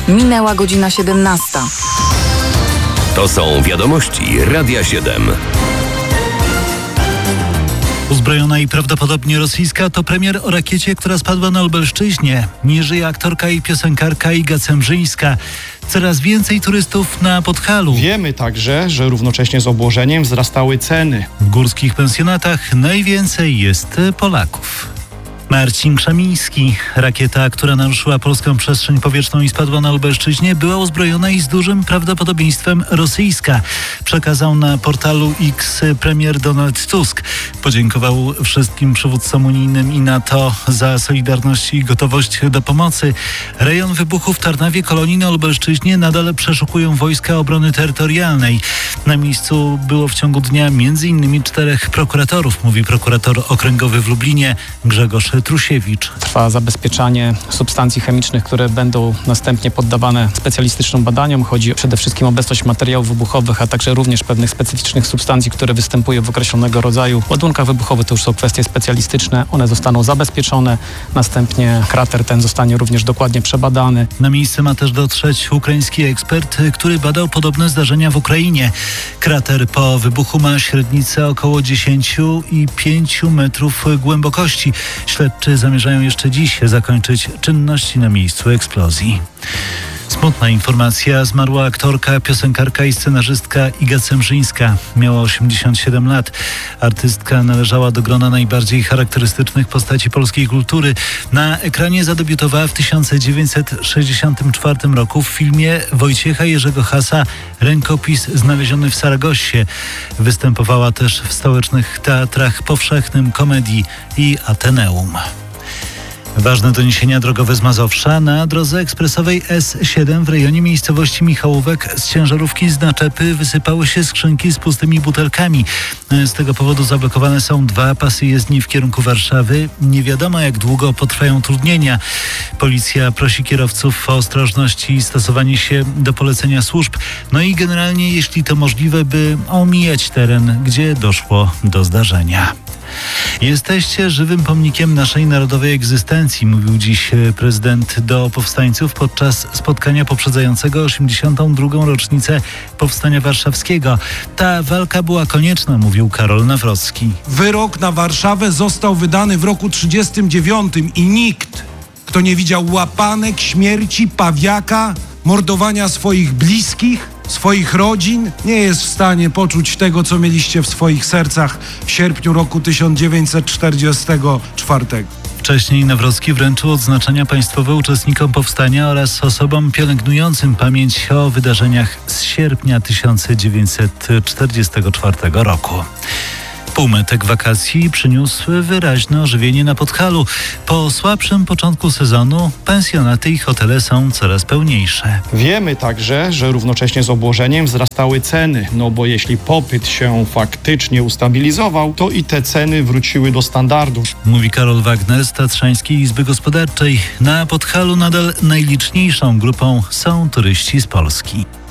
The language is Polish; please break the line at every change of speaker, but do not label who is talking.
Minęła godzina 17.
To są wiadomości Radia 7.
Uzbrojona i prawdopodobnie rosyjska to premier o rakiecie, która spadła na Lubelszczyźnie. Nie żyje aktorka i piosenkarka Iga Cemrzyńska. Coraz więcej turystów na Podhalu.
Wiemy także, że równocześnie z obłożeniem wzrastały ceny.
W górskich pensjonatach najwięcej jest Polaków. Marcin Krzemiński. Rakieta, która naruszyła polską przestrzeń powietrzną i spadła na Lubelszczyźnie, była uzbrojona i z dużym prawdopodobieństwem rosyjska. Przekazał na portalu X premier Donald Tusk. Podziękował wszystkim przywódcom unijnym i NATO za solidarność i gotowość do pomocy. Rejon wybuchu w Tarnawie, kolonii na Lubelszczyźnie nadal przeszukują wojska obrony terytorialnej. Na miejscu było w ciągu dnia m.in. 4 prokuratorów, mówi prokurator okręgowy w Lublinie Grzegorz Trusiewicz.
Trwa zabezpieczanie substancji chemicznych, które będą następnie poddawane specjalistycznym badaniom. Chodzi przede wszystkim o obecność materiałów wybuchowych, a także również pewnych specyficznych substancji, które występują w określonego rodzaju ładunkach wybuchowych. To już są kwestie specjalistyczne. One zostaną zabezpieczone. Następnie krater ten zostanie również dokładnie przebadany.
Na miejsce ma też dotrzeć ukraiński ekspert, który badał podobne zdarzenia w Ukrainie. Krater po wybuchu ma średnicę około 10,5 metrów głębokości. Śledczy zamierzają jeszcze dziś zakończyć czynności na miejscu eksplozji. Smutna informacja. Zmarła aktorka, piosenkarka i scenarzystka Iga Cemrzyńska. Miała 87 lat. Artystka należała do grona najbardziej charakterystycznych postaci polskiej kultury. Na ekranie zadebiutowała w 1964 roku w filmie Wojciecha Jerzego Hasa Rękopis znaleziony w Saragossie. Występowała też w stołecznych teatrach Powszechnym, Komedii i Ateneum. Ważne doniesienia drogowe z Mazowsza. Na drodze ekspresowej S7 w rejonie miejscowości Michałówek z ciężarówki z naczepy wysypały się skrzynki z pustymi butelkami. Z tego powodu zablokowane są 2 pasy jezdni w kierunku Warszawy. Nie wiadomo, jak długo potrwają utrudnienia. Policja prosi kierowców o ostrożność i stosowanie się do polecenia służb. No i generalnie, jeśli to możliwe, by omijać teren, gdzie doszło do zdarzenia. Jesteście żywym pomnikiem naszej narodowej egzystencji, mówił dziś prezydent do powstańców podczas spotkania poprzedzającego 82. rocznicę Powstania Warszawskiego. Ta walka była konieczna, mówił Karol Nawrocki.
Wyrok na Warszawę został wydany w roku 1939 i nikt, kto nie widział łapanek, śmierci, pawiaka, mordowania swoich bliskich, swoich rodzin, nie jest w stanie poczuć tego, co mieliście w swoich sercach w sierpniu roku 1944.
Wcześniej Nawrocki wręczył odznaczenia państwowe uczestnikom powstania oraz osobom pielęgnującym pamięć o wydarzeniach z sierpnia 1944 roku. Półmetek wakacji przyniósł wyraźne ożywienie na Podhalu. Po słabszym początku sezonu pensjonaty i hotele są coraz pełniejsze.
Wiemy także, że równocześnie z obłożeniem wzrastały ceny, bo jeśli popyt się faktycznie ustabilizował, to i te ceny wróciły do standardu.
Mówi Karol Wagner z Tatrzańskiej Izby Gospodarczej. Na Podhalu nadal najliczniejszą grupą są turyści z Polski.